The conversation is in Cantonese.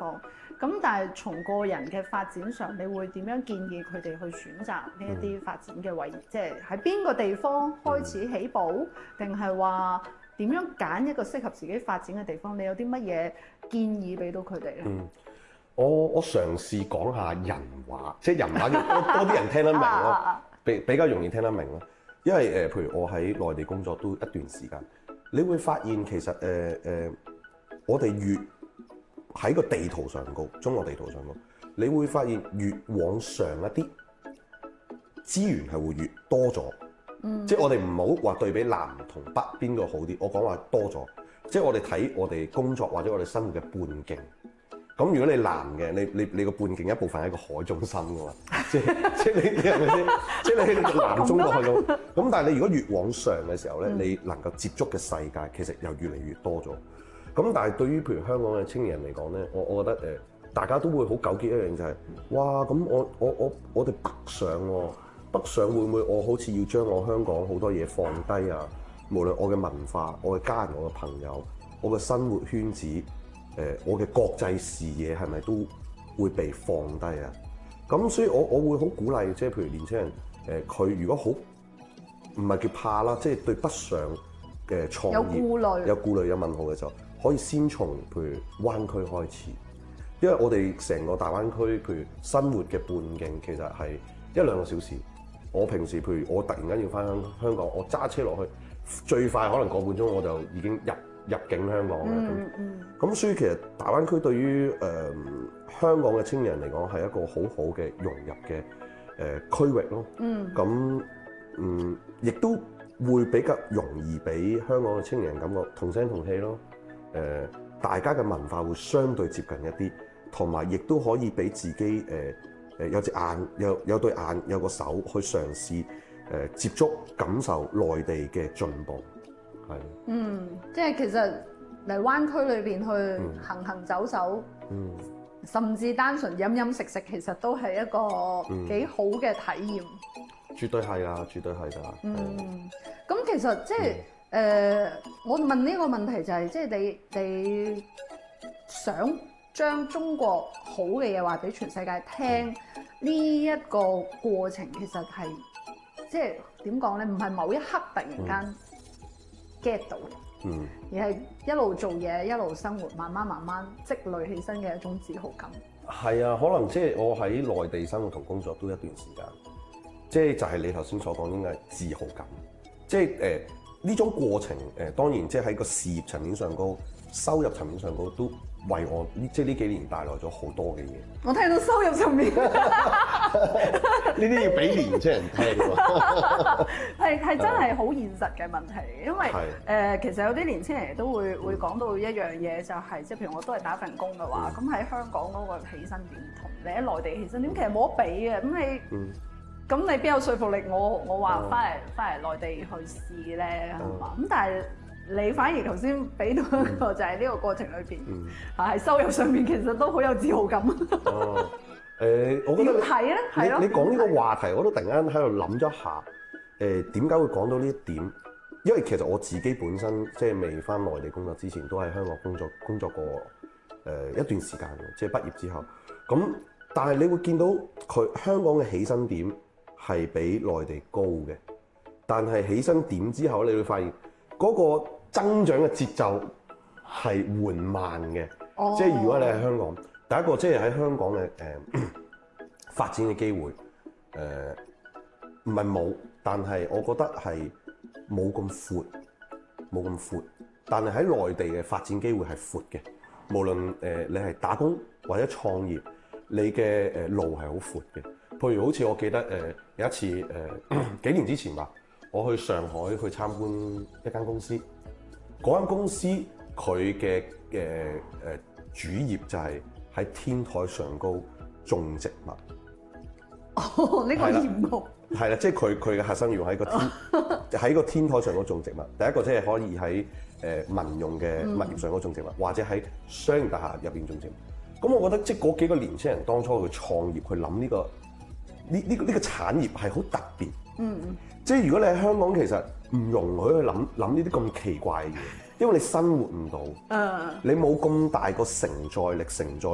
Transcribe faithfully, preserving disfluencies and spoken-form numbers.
方。咁但係從個人嘅發展上，你會點樣建議佢哋去選擇呢一啲發展嘅位置？即係喺邊個地方開始起步，定係話點樣揀一個適合自己發展嘅地方？你有啲乜嘢建議俾到佢哋咧？ 嗯，我我嘗試講下人話，即係人話要多多啲人聽得明咯，比比較容易聽得明咯。因為誒、呃，譬如我喺內地工作都一段時間，你會發現其實誒誒、呃呃，我哋越喺個地圖上高，中國地圖上高，你會發現越往上一啲資源係會越多咗。嗯，即係我哋唔好話對比南同北邊個好啲，我講話多咗。即係我哋睇我哋工作或者我哋生活嘅半徑。咁如果你南嘅，你你你個半徑一部分喺個海中心㗎嘛，即係即係你你係咪先？即係你喺南中國去到。咁但係你如果越往上嘅時候咧，嗯、你能夠接觸嘅世界其實又越嚟越多咗。咁但係對於譬如香港嘅青年人嚟講咧，我我覺得誒、呃，大家都會好糾結一樣就係、是，哇！咁我我我我哋北上喎、哦，北上會唔會我好似要將我香港好多嘢放低啊？無論我嘅文化、我嘅家人、我嘅朋友、我嘅生活圈子。誒、呃，我嘅國際視野係咪都會被放低啊？咁所以我我會好鼓勵，即係譬如年輕人，誒、呃，佢如果好唔係叫怕啦，即係對北上嘅創業有顧慮、有顧慮、有問號嘅時候，可以先從譬如灣區開始，因為我哋成個大灣區，譬如生活嘅半徑其實係一兩個小時。我平時譬如我突然間要翻香香港，我揸車落去，最快可能個半鐘我就已經入入境香港啦。咁、嗯嗯、所以其實大灣區對於誒、呃、香港嘅青年人嚟講係一個好好嘅融入嘅誒、呃、區域咯。咁嗯，亦、嗯、都會比較容易俾香港嘅青年人感覺同聲同氣咯。誒、呃，大家嘅文化會相對接近一啲，同埋亦都可以俾自己誒誒、呃、有隻眼有有對眼有個手去嘗試誒、呃、接觸感受內地嘅進步。係， 嗯，即係其實嚟灣區裏邊去行行走走，嗯，甚至單純飲飲食食，其實都係一個幾好嘅體驗。 絕對係啊，絕對係㗎。 嗯，咁其實即係誒、嗯呃，我問呢個問題就係、是，即係你你想將中國好嘅嘢話俾全世界聽，呢、嗯、一個過程其實係即係點講咧？唔係某一刻突然間、嗯。get 到嘅，嗯，而係一路做嘢，一路生活，慢慢慢慢積累起身嘅一種自豪感。 係啊，可能即係我喺內地生活同工作都一段時間，即係就係你頭先所講應該係自豪感，即係誒呢種過程誒、呃，當然即係喺個事業層面上高，收入層面上高都為我呢即係呢幾年帶來咗好多嘅嘢。 我聽到收入層面， 呢啲要俾年青人聽喎。 係係真係好現實嘅問題，因為誒、呃、其實有啲年青人都會會講到一樣嘢，就係即係譬如我都係打份工嘅話，咁喺、嗯、香港嗰個起薪點同你喺內地起薪點其實冇得比嘅，咁你咁、嗯、你邊有說服力我我話翻嚟翻嚟內地去試咧係嘛？咁、嗯、但係你反而頭先俾到一個就係呢個過程裏邊，啊喺、嗯、收入上面其實都好有自豪感。 哦，誒，我覺得睇咧，係咯。 你講呢個話題，我都突然間喺度諗咗一下，誒點解會講到呢一點？因為其實我自己本身即係未翻內地工作之前，都喺香港工作工作過誒、呃、一段時間嘅，即係畢業之後。咁但係你會見到佢香港嘅起薪點係比內地高嘅，但係起薪點之後，你會發現嗰個增長嘅節奏係緩慢嘅。Oh. 即係如果你喺香港，第一個即係喺香港嘅誒、呃、發展嘅機會，誒唔係冇，但係我覺得係冇咁闊，冇咁闊。但係喺內地嘅發展機會係闊嘅，無論誒、呃、你係打工或者創業，你嘅誒路係好闊嘅。譬如好似我記得誒、呃、有一次誒、呃、幾年之前吧。我去上海去參觀一間公司，嗰間公司佢嘅誒誒主業就係喺天台上高種植物。 哦，呢、這個業務係啦，即係佢佢嘅核心業務喺個天喺個天台上高種植物。第一個即係可以喺誒民用嘅物業上高種植物，嗯、或者喺商業大廈入邊種植物。咁我覺得即係嗰幾個年輕人當初去創業，去諗呢個呢呢個呢個產業係好特別。嗯。即係如果你喺香港，其實唔容許去諗諗呢啲咁奇怪嘅嘢，因為你生活唔到，uh. 你冇咁大個承載力承載。